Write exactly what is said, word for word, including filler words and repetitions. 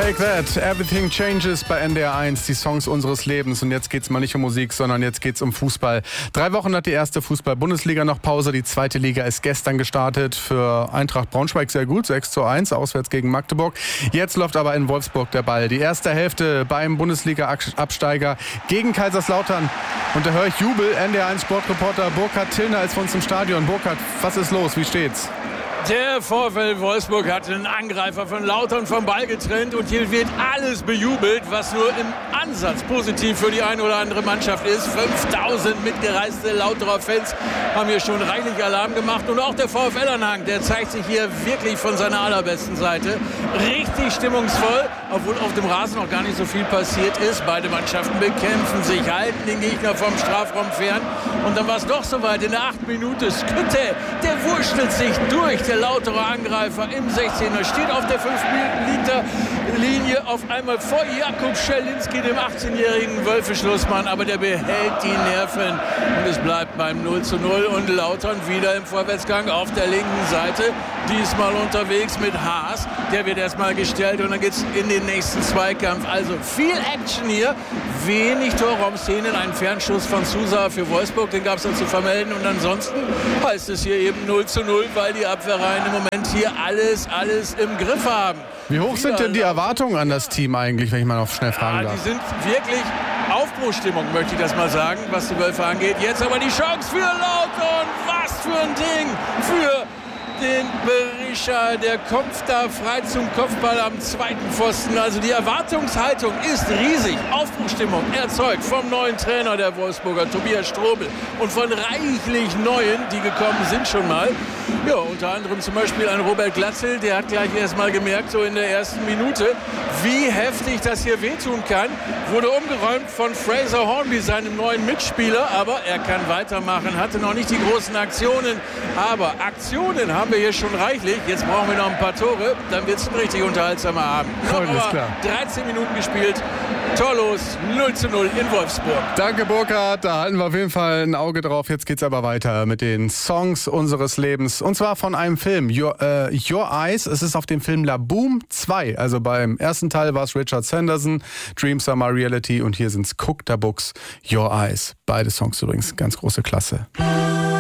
Take That, Everything Changes bei N D R eins, die Songs unseres Lebens. Und jetzt geht's mal nicht um Musik, sondern jetzt geht's um Fußball. Drei Wochen hat die erste Fußball-Bundesliga noch Pause. Die zweite Liga ist gestern gestartet. Für Eintracht Braunschweig sehr gut, sechs zu eins, auswärts gegen Magdeburg. Jetzt läuft aber in Wolfsburg der Ball. Die erste Hälfte beim Bundesliga-Absteiger gegen Kaiserslautern. Und da höre ich Jubel. N D R eins Sportreporter Burkhard Tillner ist für uns im Stadion. Burkhard, was ist los? Wie steht's? Der VfL Wolfsburg hat einen Angreifer von Lautern vom Ball getrennt und hier wird alles bejubelt, was nur im Ansatz positiv für die eine oder andere Mannschaft ist. fünftausend mitgereiste Lauterer Fans haben hier schon reichlich Alarm gemacht und auch der VfL-Anhang, der zeigt sich hier wirklich von seiner allerbesten Seite. Richtig stimmungsvoll, obwohl auf dem Rasen noch gar nicht so viel passiert ist. Beide Mannschaften bekämpfen sich, halten den Gegner vom Strafraum fern und dann war es doch soweit in der achten Minute. Skütte, der wurschtelt sich durch. Der Lauterer Angreifer im sechzehner steht auf der fünf Meter Linie auf einmal vor Jakub Schelinski, dem achtzehnjährigen Wölfe-Schlussmann, aber der behält die Nerven und es bleibt beim null zu null und Lautern wieder im Vorwärtsgang auf der linken Seite, diesmal unterwegs mit Haas, der wird erstmal gestellt und dann geht's in den nächsten Zweikampf, also viel Action hier, wenig Torraumszenen, ein Fernschuss von Sousa für Wolfsburg, den gab es dann zu vermelden und ansonsten heißt es hier eben null zu null, weil die Abwehrreihen im Moment hier alles, alles im Griff haben. Wie hoch sind denn die Erwartungen an das Team eigentlich, wenn ich mal noch schnell fragen darf? Ja, die sind wirklich Aufbruchstimmung, möchte ich das mal sagen, was die Wölfe angeht. Jetzt aber die Chance für Lautern. Was für ein Ding für den Berisha. Der kommt da frei zum Kopfball am zweiten Pfosten. Also die Erwartungshaltung ist riesig. Aufbruchstimmung erzeugt vom neuen Trainer der Wolfsburger, Tobias Strobel. Und von reichlich Neuen, die gekommen sind schon mal. Ja, unter anderem zum Beispiel ein Robert Glatzel. Der hat gleich erst mal gemerkt, so in der ersten Minute, wie heftig das hier wehtun kann. Wurde umgeräumt von Fraser Hornby, seinem neuen Mitspieler. Aber er kann weitermachen, hatte noch nicht die großen Aktionen. Aber Aktionen haben wir hier schon reichlich. Jetzt brauchen wir noch ein paar Tore. Dann wird es ein richtig unterhaltsamer Abend. Noch aber dreizehn Minuten gespielt. Torlos, null zu null in Wolfsburg. Danke, Burkhard. Da halten wir auf jeden Fall ein Auge drauf. Jetzt geht's aber weiter mit den Songs unseres Lebens. Und zwar von einem Film, Your, äh, Your Eyes. Es ist auf dem Film La Boom zwei. Also beim ersten Teil war es Richard Sanderson, Dreams Are My Reality. Und hier sind's Cook Da Books, Your Eyes. Beide Songs übrigens ganz große Klasse.